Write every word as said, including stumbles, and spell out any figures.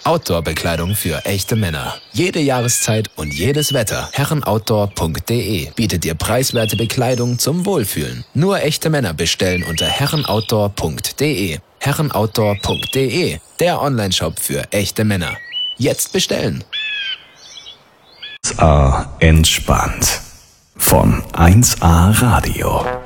Outdoor-Bekleidung für echte Männer. Jede Jahreszeit und jedes Wetter. herrenoutdoor punkt de bietet dir preiswerte Bekleidung zum Wohlfühlen. Nur echte Männer bestellen unter herrenoutdoor punkt de. herrenoutdoor punkt de, der Onlineshop für echte Männer. Jetzt bestellen. eins A entspannt. Von eins A Radio.